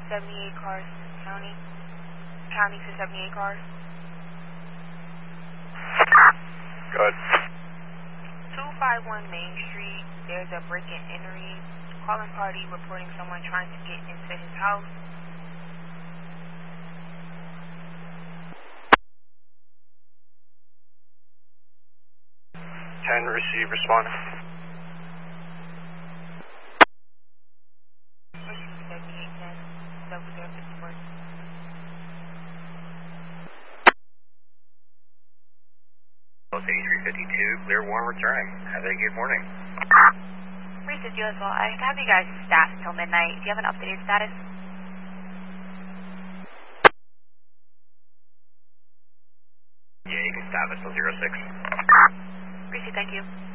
78 cars, county. County for 78 cars. Good. 251 Main Street, there's a break and entry. Calling party reporting someone trying to get into his house. 10, receive, respond. Los 8352, clear one returning. Have a good morning. Research you as well. I have you guys staffed until midnight. Do you have an updated status? Yeah, you can staff us till 06. Appreciate, thank you.